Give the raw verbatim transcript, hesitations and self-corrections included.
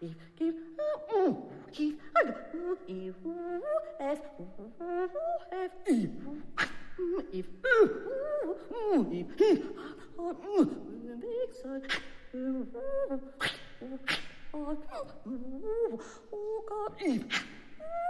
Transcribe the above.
if, give, uh, give, uh, if, as, have, if, if, if, if, big side, oh God, if.